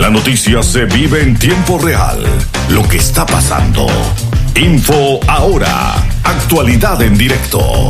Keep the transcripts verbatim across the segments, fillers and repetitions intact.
La noticia se vive en tiempo real. Lo que está pasando. Info Ahora. Actualidad en directo.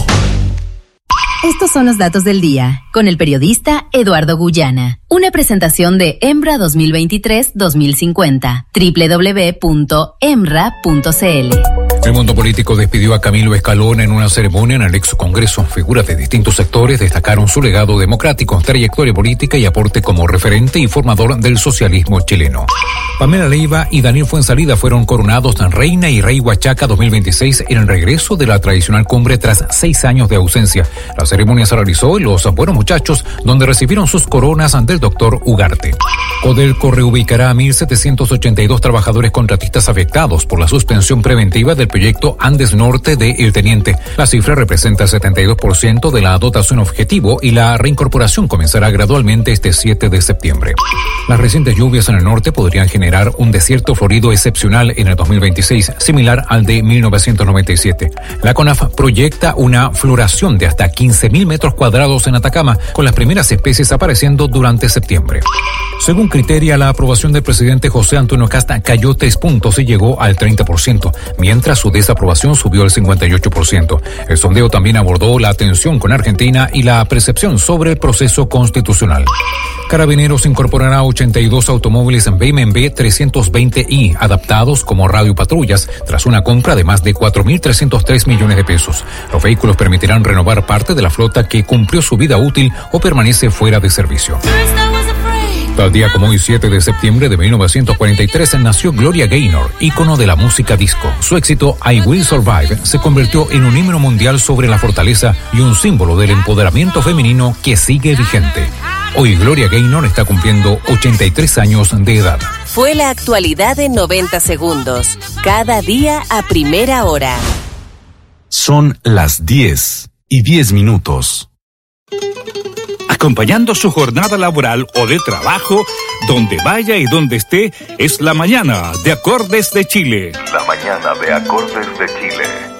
Estos son los datos del día, con el periodista Eduardo Guyana. Una presentación de EMRA dos mil veintitrés dos mil cincuenta, doble u doble u doble u punto emra punto c l. El mundo político despidió a Camilo Escalona en una ceremonia en el ex Congreso. Figuras de distintos sectores destacaron su legado democrático, trayectoria política y aporte como referente y formador del socialismo chileno. Pamela Leiva y Daniel Fuenzalida fueron coronados en Reina y Rey Huachaca dos mil veintiséis en el regreso de la tradicional cumbre tras seis años de ausencia. La ceremonia se realizó en Los Buenos Muchachos, donde recibieron sus coronas del doctor Ugarte. Codelco reubicará a mil setecientos ochenta y dos trabajadores contratistas afectados por la suspensión preventiva del proyecto Andes Norte de El Teniente. La cifra representa el setenta y dos por ciento de la dotación objetivo y la reincorporación comenzará gradualmente este siete de septiembre. Las recientes lluvias en el norte podrían generar un desierto florido excepcional en el dos mil veintiséis, similar al de mil novecientos noventa y siete. La CONAF proyecta una floración de hasta quince mil metros cuadrados en Atacama, con las primeras especies apareciendo durante septiembre. Según Criteria, la aprobación del presidente José Antonio Kast cayó tres puntos y llegó al treinta por ciento, mientras su desaprobación subió al cincuenta y ocho por ciento. El sondeo también abordó la tensión con Argentina y la percepción sobre el proceso constitucional. Carabineros incorporará ochenta y dos automóviles en B M W trescientos veinte i adaptados como radiopatrullas tras una compra de más de cuatro mil trescientos tres millones de pesos. Los vehículos permitirán renovar parte de la flota que cumplió su vida útil o permanece fuera de servicio. Tal día como hoy, siete de septiembre de mil novecientos cuarenta y tres, nació Gloria Gaynor, ícono de la música disco. Su éxito I Will Survive se convirtió en un himno mundial sobre la fortaleza y un símbolo del empoderamiento femenino que sigue vigente. Hoy Gloria Gaynor está cumpliendo ochenta y tres años de edad. Fue la actualidad en noventa segundos, cada día a primera hora. Son las diez y diez minutos. Acompañando su jornada laboral o de trabajo, donde vaya y donde esté, es la mañana de Acordes de Chile. La mañana de Acordes de Chile.